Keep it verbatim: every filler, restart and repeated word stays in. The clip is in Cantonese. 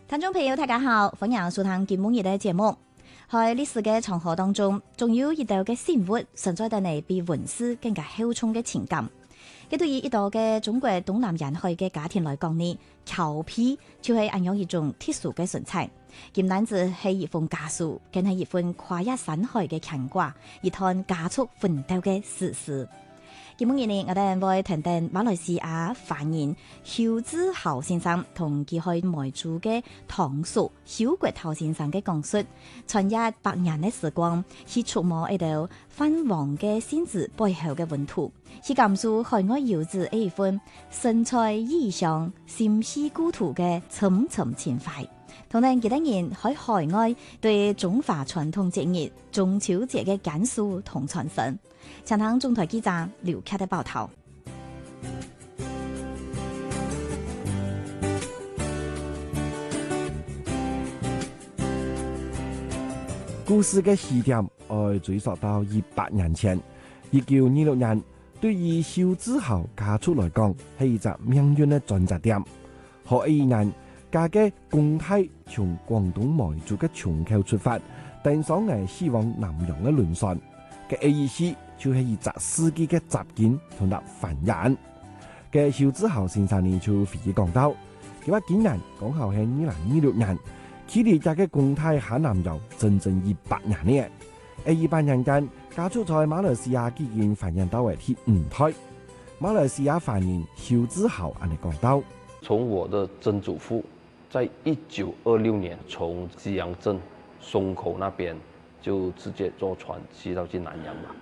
聽眾朋友大家好，歡迎收聽今日嘅節目。喺歷史嘅長河當中，仲有一道嘅生物存在得嚟比文字更加厚重嘅情感。佢對於一道嘅中國東南沿海嘅家庭來講呢，裘皮就係暗有一種特殊嘅存在。唔單止係一份家書，更係一份跨越山海嘅牽掛，一段家族奮鬥嘅史詩。今日呢，我哋會聽聽馬來西亞梵人邱志豪先生同佢去梅州嘅堂叔邱國頭先生嘅講述，穿越百年嘅時光，去觸摸一道泛黃嘅仙子背後嘅溫度，去感受海外遊子一份身在異鄉、心繫故土嘅沉沉情懷。同埋，幾多人喺海外對中華傳統節日中秋節嘅感受同傳承。請聽中台記者劉克的報道。 故事嘅起點要追溯到一百年前，一九二六年，對於邱志豪家族來講係一隻命運嘅轉折點。何一年，家嘅公太從廣東梅州嘅松口出發，登上嚟希望南洋嘅輪船嘅意思，就係一隻司機嘅習見同埋繁衍嘅。邱志豪先生呢就回憶講到，佢話今年剛好係二零二六年，距離家嘅公太下南洋整整一百年呢。喺一百年間，家族在馬來西亞已經繁衍到為第五胎。馬來西亞梵人邱志豪咁嚟講到， 從我的曾祖父在一九二六年從吉陽鎮松口那邊就直接坐船去到去南洋嘛。